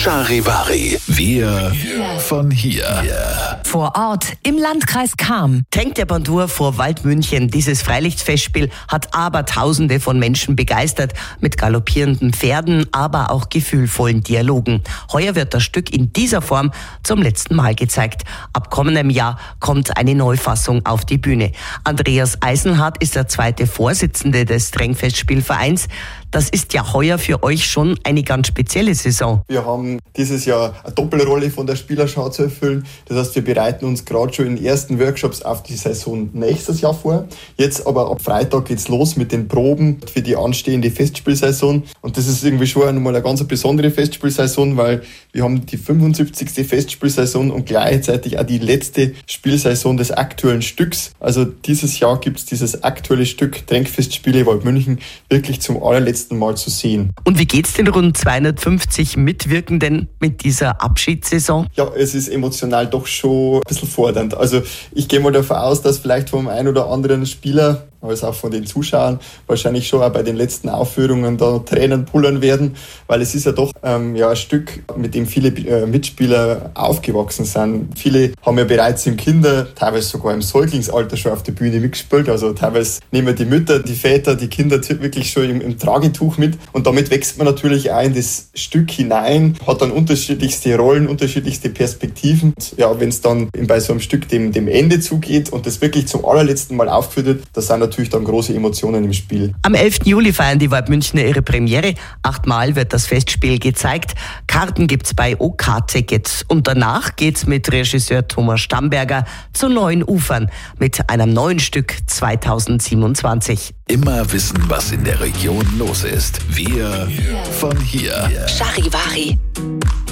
Charivari. Wir von hier. Vor Ort im Landkreis Cham. Tank der Bandur vor Waldmünchen. Dieses Freilichtfestspiel hat Abertausende von Menschen begeistert. Mit galoppierenden Pferden, aber auch gefühlvollen Dialogen. Heuer wird das Stück in dieser Form zum letzten Mal gezeigt. Ab kommendem Jahr kommt eine Neufassung auf die Bühne. Andreas Eisenhardt ist der zweite Vorsitzende des Trankfestspielvereins. Das ist ja heuer für euch schon eine ganz spezielle Saison. Wir haben dieses Jahr eine Doppelrolle von der Spielerschau zu erfüllen. Das heißt, wir bereiten uns gerade schon in den ersten Workshops auf die Saison nächstes Jahr vor. Jetzt aber ab Freitag geht's los mit den Proben für die anstehende Festspielsaison. Und das ist irgendwie schon einmal eine ganz besondere Festspielsaison, weil wir haben die 75. Festspielsaison und gleichzeitig auch die letzte Spielsaison des aktuellen Stücks. Also dieses Jahr gibt's dieses aktuelle Stück Trankfestspiele Waldmünchen wirklich zum allerletzten Mal zu sehen. Und wie geht's den rund 250 Mitwirkenden mit dieser Abschiedssaison? Ja, es ist emotional doch schon ein bisschen fordernd. Also ich gehe mal davon aus, dass vielleicht vom einen oder anderen Spieler, als auch von den Zuschauern, wahrscheinlich schon auch bei den letzten Aufführungen da Tränen pullern werden, weil es ist ja doch ein Stück, mit dem viele Mitspieler aufgewachsen sind. Viele haben ja bereits im teilweise sogar im Säuglingsalter schon auf der Bühne mitgespielt. Also teilweise nehmen die Mütter, die Väter, die Kinder wirklich schon im Tragetuch mit. Und damit wächst man natürlich auch in das Stück hinein, hat dann unterschiedlichste Rollen, unterschiedlichste Perspektiven. Und ja, wenn es dann bei so einem Stück dem Ende zugeht und das wirklich zum allerletzten Mal aufgeführt wird, da sind natürlich dann große Emotionen im Spiel. Am 11. Juli feiern die Waldmünchner ihre Premiere. 8-mal wird das Festspiel gezeigt. Karten gibt's bei OK-Ticket. Und danach geht's mit Regisseur Thomas Stamberger zu neuen Ufern mit einem neuen Stück 2027. Immer wissen, was in der Region los ist. Wir von hier. Charivari.